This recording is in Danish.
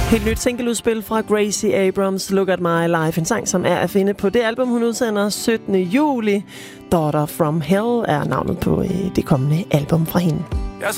Helt nyt singleudspil fra Gracie Abrams, Look at My Life, en sang, som er at finde på det album, hun udsender 17. juli. Daughter from Hell er navnet på det kommende album fra hende.